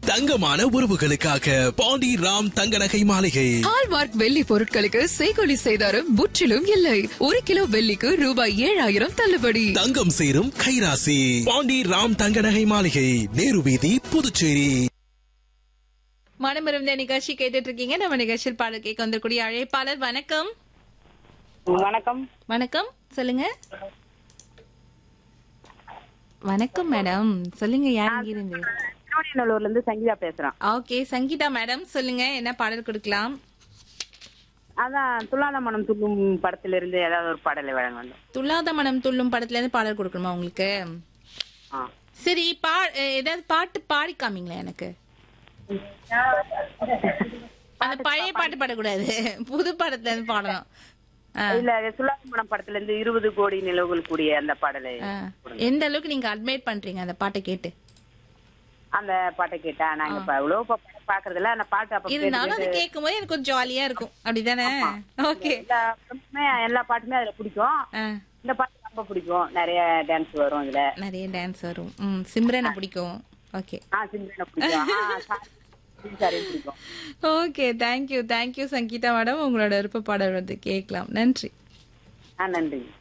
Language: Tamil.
தங்கமான உறவுகளுக்காக பாண்டி ராம் தங்க நகை மாளிகை. ஹால்மார்க் வெள்ளி பொருட்களுக்கு செய்கூலி சேதாரம் முற்றிலும் இல்லை. 1 கிலோ வெள்ளிக்கு ரூபாய் 7000 தள்ளுபடி. தங்கம் சேரும் கைராசி பாண்டி ராம் தங்க நகை மாளிகை, நேரு வீதி, புதுச்சேரி. மனமிருந்த நிகழ்ச்சி கேட்டுட்டு இருக்கீங்க. நம்ம நிகழ்ச்சியில் பாடல் கேட்க வந்திருக்கூடிய அழைப்பாளர். வணக்கம். வணக்கம். வணக்கம், சொல்லுங்க. வணக்கம் மேடம், சொல்லுங்க. யார் இருந்து? திருவண்ணூர்ல இருந்து சங்கீதா பேசுறேன். ஓகே சங்கீதா மேடம், சொல்லுங்க. என்ன பாடல் கொடுக்கலாம்? அதான் துள்ளாத மனம் துள்ளும் படத்துல இருந்து ஏதாவது ஒரு பாடலை வழங்க. துள்ளாத மனம் துள்ளும் படத்துல இருந்து பாடல் கொடுக்கணுமா உங்களுக்கு? சரி, ஏதாவது பாட்டு பாடி காமிங்களேன் எனக்கு. அந்த பழைய பாட்டு பாடக்கூடாது, புது படத்துல இருந்து பாடணும். இல்ல, துள்ளாத மனம் படத்துல இருந்து 20 கோடி நிலவுகள் கூடிய அந்த பாடலை. எந்த அளவுக்கு நீங்க அட்மைட் பண்றீங்க அந்த பாட்டை கேட்டு? அந்த பாட்டை கேட்டா நாங்க அவ்வளவு பாக்குறது இல்ல. அந்த பாட்டு அப்ப இருந்தாலும் அது கேட்கும் போது எனக்கு கொஞ்சம் ஜாலியா இருக்கும், அப்படிதானே? ஓகே. எல்லா பாட்டுமே அதுல பிடிக்கும். இந்த பாட்டு ரொம்ப பிடிக்கும். நிறைய டான்ஸ் வரும் இதுல. நிறைய டான்ஸ் வரும். சிம்ரனை பிடிக்கும். ஓகே. சிம்ரனை பிடிக்கும். Okay, thank you Sangeetha madam. உங்களோட விருப்ப பாடல் வந்து கேட்கலாம். நன்றி. நன்றி.